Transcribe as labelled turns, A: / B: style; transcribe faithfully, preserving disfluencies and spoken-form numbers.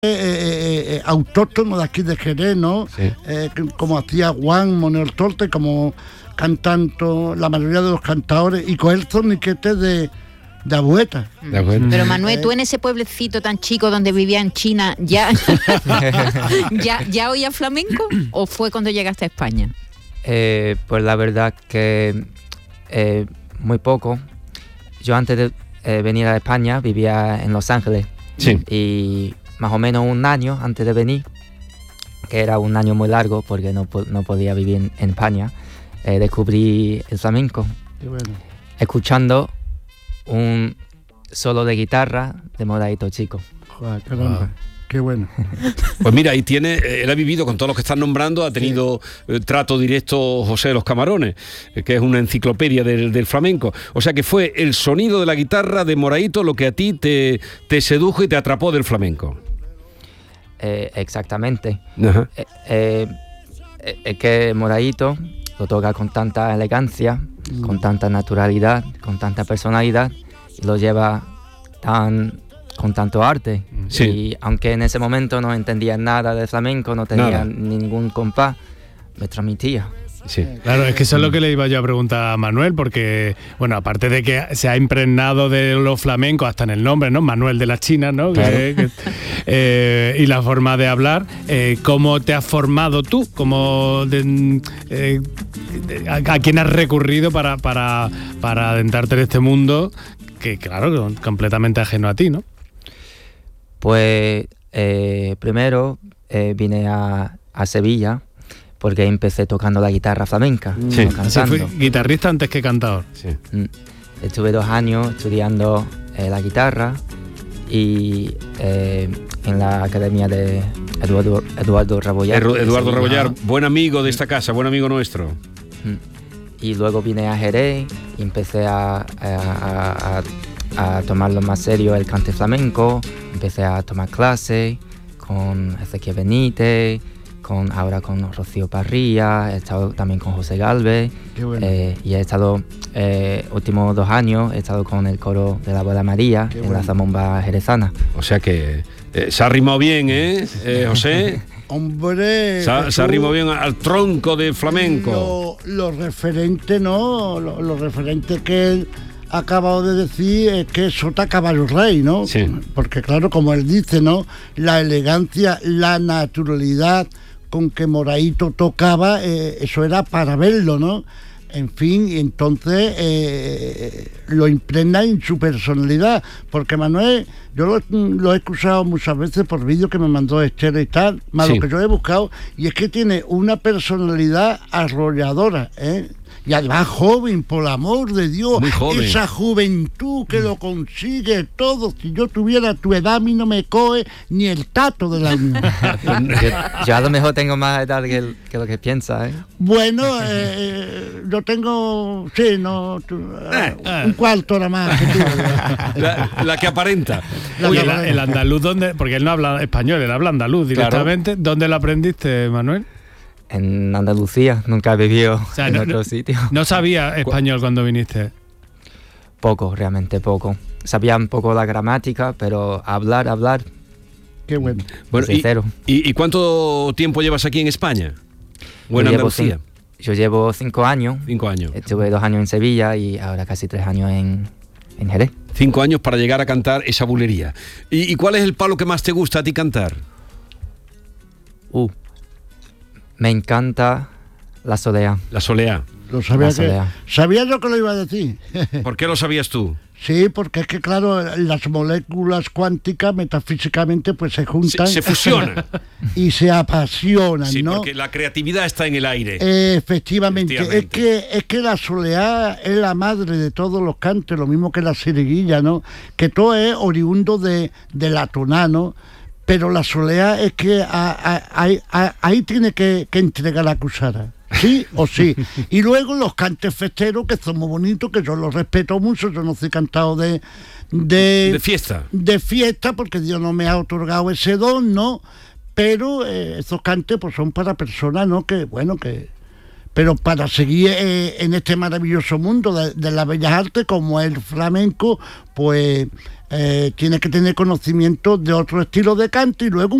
A: Eh, eh, autóctono de aquí de Jerez, ¿no?
B: Sí.
A: Eh, como hacía Juan Manuel Torte, como cantan to, la mayoría de los cantadores, y coger torniquetes de, de abueta.
B: De acuerdo.
C: Pero Manuel, tú en ese pueblecito tan chico donde vivía en China, ¿ya, ¿ya, ya oías flamenco o fue cuando llegaste a España?
D: Eh, pues la verdad que eh, muy poco. Yo antes de eh, venir a España vivía en Los Ángeles.
B: Sí.
D: Y más o menos un año antes de venir, que era un año muy largo porque no, no podía vivir en, en España, eh, descubrí el flamenco.
A: Qué bueno.
D: Escuchando un solo de guitarra de Moraito Chico.
A: Joder, caramba. Wow. Qué bueno.
B: Pues mira, ahí tiene, él ha vivido con todos los que están nombrando, ha tenido sí. eh, trato directo José de los Camarones, eh, que es una enciclopedia del, del flamenco. O sea que fue el sonido de la guitarra de Moraito lo que a ti te, te sedujo y te atrapó del flamenco.
D: Eh, exactamente.
B: Ajá.
D: Eh, eh, eh, es que Moraito lo toca con tanta elegancia, mm. con tanta naturalidad, con tanta personalidad, y lo lleva tan... con tanto arte.
B: Sí.
D: Y aunque en ese momento no entendía nada de flamenco, no tenía
B: nada.
D: ningún compás, me transmitía.
B: Sí.
E: Claro, es que eso es lo que le iba yo a preguntar a Manuel, porque, bueno, aparte de que se ha impregnado de los flamencos hasta en el nombre, ¿no? Manuel de las Chinas, ¿no?
D: Claro.
E: Que, que, eh, y la forma de hablar, eh, ¿cómo te has formado tú? ¿Cómo de, eh, a, a quién has recurrido para, para, para adentrarte en este mundo que, claro, completamente ajeno a ti, ¿no?
D: Pues eh, primero eh, vine a, a Sevilla porque empecé tocando la guitarra flamenca,
B: sí.
D: no cantando.
E: Así fui guitarrista antes que cantador.
B: Sí.
D: Mm. Estuve dos años estudiando eh, la guitarra y eh, en la academia de Eduardo, Eduardo Rebollar.
B: Er, Eduardo Rebollar, buen amigo de esta casa, buen amigo nuestro.
D: Mm. Y luego vine a Jerez y empecé a, a, a, a a tomarlo más serio el cante flamenco, empecé a tomar clases con Ezequiel Benítez, con, ahora con Rocío Parrilla, he estado también con José Galvez.
A: Qué bueno.
D: eh, y he estado, eh, últimos dos años, he estado con el coro de la Abuela María Qué en bueno. la Zamomba jerezana.
B: O sea que eh, se ha rimado bien, ¿eh, eh José?
A: Hombre,
B: se, se arrimó bien al tronco de flamenco.
A: Lo, lo referente, ¿no? Lo, lo referente que él ha acabado de decir es que sota caballo rey, ¿no?
B: Sí.
A: Porque claro, como él dice, ¿no? La elegancia, la naturalidad con que Moraito tocaba, eh, eso era para verlo, ¿no? En fin, y entonces eh, lo impregna en su personalidad, porque Manuel, yo lo, lo he escuchado muchas veces por vídeos que me mandó Esther y tal, más sí. lo que yo he buscado, y es que tiene una personalidad arrolladora, ¿eh? Y además joven, por el amor de Dios, esa juventud que lo consigue todo. Si yo tuviera tu edad, a mí no me coge ni el tato de la unión.
D: yo, yo a lo mejor tengo más edad que, el, que lo que piensa, ¿eh?
A: Bueno, eh, yo tengo, sí, no, tu, uh, un cuarto nada más que tú.
B: La, la que aparenta.
E: La Oye, que el, el andaluz, ¿dónde? Porque él no habla español, él habla andaluz directamente. Claro. ¿Dónde lo aprendiste, Manuel?
D: En Andalucía, nunca he vivido o sea, en
E: no,
D: otro
E: no,
D: sitio.
E: ¿No sabía español cuando viniste?
D: Poco, realmente poco. Sabía un poco la gramática, pero hablar, hablar...
A: Qué bueno.
B: bueno
D: sincero.
B: Y, y, ¿Y cuánto tiempo llevas aquí en España? ¿O en
D: yo
B: Andalucía?
D: Llevo cinco, yo llevo cinco años.
B: Cinco años.
D: Estuve dos años en Sevilla y ahora casi tres años en, en Jerez.
B: Cinco años para llegar a cantar esa bulería. ¿Y, ¿Y cuál es el palo que más te gusta a ti cantar?
D: Uh... Me encanta la solea.
B: La solea.
A: Lo sabía, que, solea. sabía yo que lo iba a decir.
B: ¿Por qué lo sabías tú?
A: Sí, porque es que claro, las moléculas cuánticas metafísicamente pues se juntan.
B: Se, se fusionan.
A: Y se apasionan,
B: sí,
A: ¿no?
B: porque la creatividad está en el aire.
A: Eh, efectivamente. efectivamente. Es que, es que la solea es la madre de todos los cantes, lo mismo que la siriguilla, ¿no? Que todo es oriundo de, de la tonada, ¿no? Pero la solea es que ahí, ahí tiene que, que entregar la cuchara, sí o sí. Y luego los cantes festeros, que son muy bonitos, que yo los respeto mucho. Yo no soy cantado de, de...
B: De fiesta.
A: De fiesta, porque Dios no me ha otorgado ese don, ¿no? Pero eh, esos cantes pues son para personas, ¿no? Que, bueno, que... pero para seguir eh, en este maravilloso mundo de, de las bellas artes como el flamenco, pues eh, tienes que tener conocimiento de otro estilo de canto y luego